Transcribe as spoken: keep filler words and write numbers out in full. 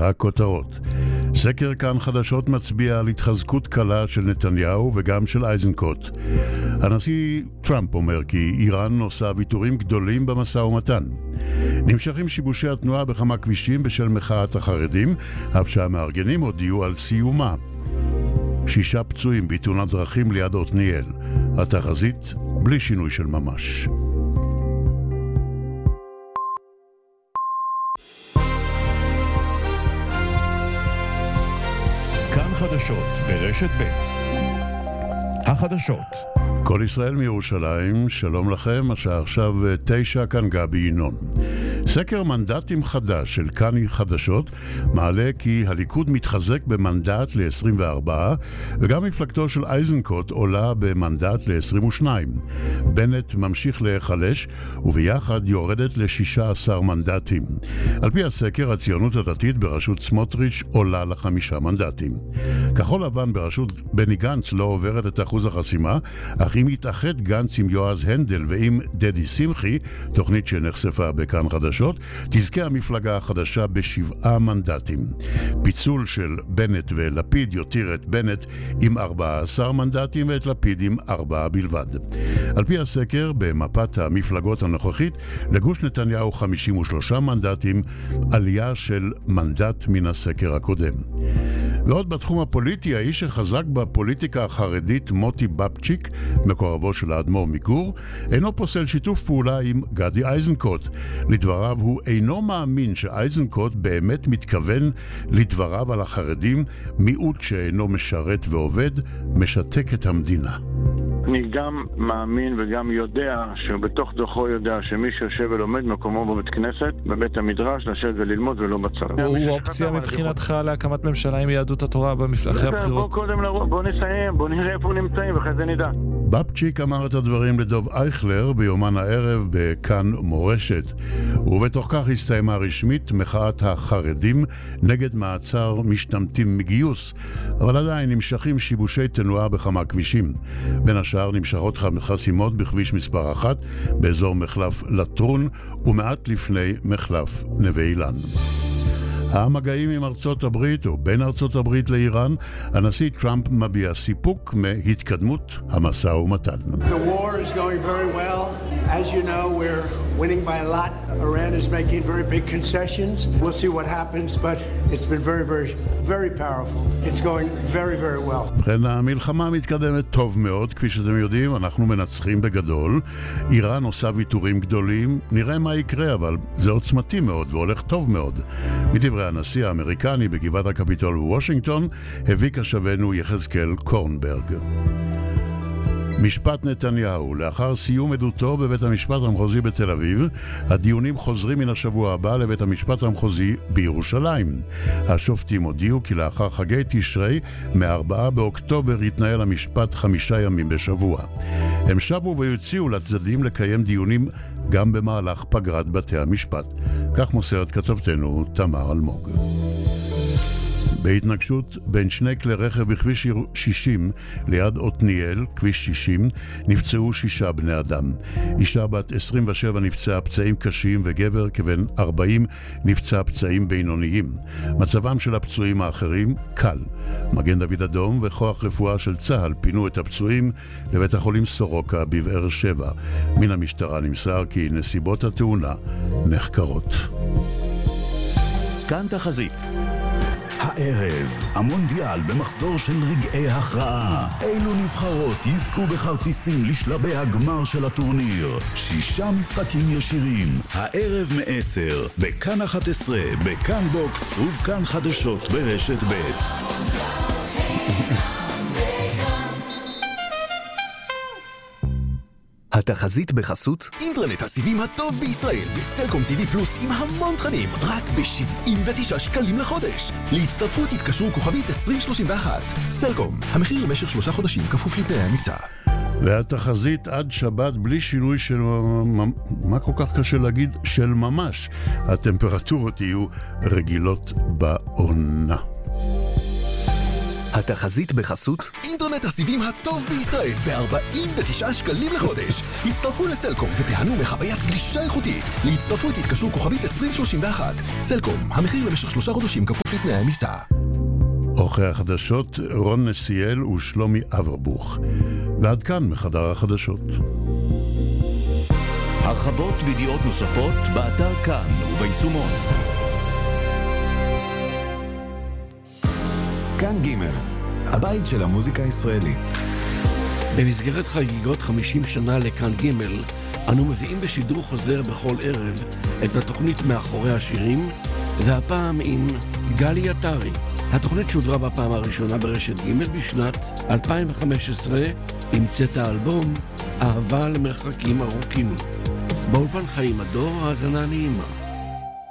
הכותרות. סקר כאן חדשות מצביע על התחזקות קלה של נתניהו וגם של איזנקוט. הנשיא טראמפ אומר כי איראן עושה ויתורים גדולים במשא ומתן. נמשכים שיבושי התנועה בכמה כבישים בשל מחאת החרדים, אף שהמארגנים הודיעו על סיומה. שישה פצועים בתאונת דרכים ליד עתניאל. התחזית בלי שינוי של ממש. כאן חדשות ברשת ב'. החדשות. כל ישראל מירושלים, שלום לכם, השעה עכשיו תשע, כאן גבי ינון. סקר מנדטים חדש של כאן חדשות מעלה כי הליכוד מתחזק במנדט ל-עשרים וארבע, וגם מפלגתו של איזנקוט עולה במנדט ל-עשרים ושתיים. בנט ממשיך להיחלש, וביחד יורדת ל-שישה עשר מנדטים. על פי הסקר, הציונות הדתית בראשות סמוטריץ' עולה לחמישה מנדטים. כחול לבן בראשות בני גנץ לא עוברת את אחוז החסימה, אך אם יתאחד גנץ עם יועז הנדל ועם דדי שמחי, תוכנית שנחשפה בכאן חדשות, תזכה המפלגה החדשה בשבעה מנדטים. פיצול של בנט ולפיד יותיר את בנט עם ארבעה עשר מנדטים ואת לפיד עם ארבעה בלבד. על פי הסקר, במפת המפלגות הנוכחית, לגוש נתניהו חמישים ושלושה מנדטים, עלייה של מנדט מן הסקר הקודם. ועוד בתחום הפוליטי, האיש שחזק בפוליטיקה החרדית מוטי בבצ'יק, מקורבו של האדמו"ר מגור, אינו פוסל שיתוף פעולה עם גדי איזנקוט. לדבריו הוא אינו מאמין שאיזנקוט באמת מתכוון לדבריו על החרדים, מיעוט שאינו משרת ועובד, משתק את המדינה. אני גם מאמין וגם יודע שבתוך דוחו יודע שמי שיושב ולומד מקומו בבית כנסת, בבית המדרש, לשבת וללמוד ולא בצבא. הוא אופציה מבחינתך להקמת ממשלה עם יהדות התורה אחרי הבחירות? בוא קודם לראות, בוא נסיים, בוא נראה איפה נמצאים ואחרי זה נדע. בבצ'יק אמר את הדברים לדוב אייכלר ביומן הערב בכאן מורשת, ובתוך כך הסתיימה רשמית מחאת החרדים נגד מעצר משתמטים מגיוס, אבל עדיין נמשכים שיבושי תנועה בכמה כבישים. בין השאר נמשכות חסימות בכביש מספר אחת באזור מחלף לטרון ומעט לפני מחלף נווה אילן. המגעים עם ארצות הברית או בין ארצות הברית לאיראן, הנשיא טראמפ מביע סיפוק מהתקדמות המשא ומתן. The war is going very well. As you know, we're winning by a lot. Iran is making very big concessions. We'll see what happens, but it's been very, very, very powerful. It's going very, very well. ובכן, המלחמה מתקדמת טוב מאוד, כפי שאתם יודעים, אנחנו מנצחים בגדול. איראן עושה ויתורים גדולים, נראה מה יקרה, אבל זה עוצמתי מאוד והולך טוב מאוד. מדברי הנשיא האמריקני בגבעת הקפיטול בוושינגטון, הביא כשבנו יחזקאל קורנברג. משפט נתניהו. לאחר סיום עדותו בבית המשפט המחוזי בתל אביב, הדיונים חוזרים מן השבוע הבא לבית המשפט המחוזי בירושלים. השופטים הודיעו כי לאחר חגי תשרי, מ-ארבעה באוקטובר יתנהל המשפט חמישה ימים בשבוע. הם שבו ויוציאו לצדדים לקיים דיונים גם במהלך פגרת בתי המשפט. כך מוסרת כתבתנו תמר אלמוג. בהתנגשות בין שני כלי רכב בכביש שישים ליד עתניאל, כביש שישים, נפצעו שישה בני אדם. אישה בת עשרים ושבע נפצעה פצעים קשים וגבר כבן ארבעים נפצע פצעים בינוניים. מצבם של הפצועים האחרים קל. מגן דוד אדום וכוח רפואה של צה"ל פינו את הפצועים לבית החולים סורוקה בבאר שבע. מן המשטרה נמסר כי נסיבות התאונה נחקרות. כאן תחזית. הערב, המונדיאל במחזור של רגעי הכרעה. אילו נבחרות יזכו בכרטיסים לשלבי הגמר של הטורניר? שישה משחקים ישירים. הערב מעשר, בכאן אחת עשרה, בכאן בוקס ובכאן חדשות ברשת ב'. התחזית בחסות אינטרנט הסיבים הטוב בישראל וסלקום טיווי פלוס עם המון תכנים רק ב-שבעים ותשעה שקלים לחודש. להצטרפות תתקשרו כוכבית עשרים שלושים ואחת. סלקום, המחיר למשך שלושה חודשים כפוף לתנאי המבצע. והתחזית עד שבת בלי שינוי של, מה כל כך קשה להגיד, של ממש. הטמפרטורות יהיו רגילות בעונה. התחזית בחסות אינטרנט הסיבים הטוב בישראל ב-ארבעים ותשעה שקלים לחודש. הצטרפו לסלקום ותיהנו מחוויית גלישה איכותית. להצטרפו תתקשרו כוכבית עשרים שלושים ואחת. סלקום, המחיר למשך שלושה חודשים כפוף לתנאי המבצע. עורכי החדשות רון נסיאל ושלומי אברבוך. ועד כאן מחדר החדשות. הרחבות וידיעות נוספות באתר כאן וביישומון. כאן ג' הבית של המוזיקה הישראלית. במסגרת חגיגות חמישים שנה לכאן ג' אנו מביאים בשידור חוזר בכל ערב את התוכנית מאחורי השירים, והפעם עם גלי עטרי. התוכנית שודרה בפעם הראשונה ברשת ג' בשנת אלפיים וחמש עשרה עם צאת האלבום אהבה למרחקים ארוכים. באולפן חיים הדור, האזנה נעימה.